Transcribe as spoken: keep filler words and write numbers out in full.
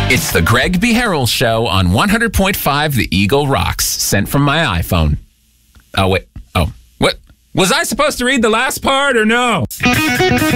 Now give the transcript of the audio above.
It's the Greg B. Harrell Show on one hundred point five The Eagle Rocks, sent from my iPhone. Oh, wait. Oh, what? Was I supposed to read the last part or no?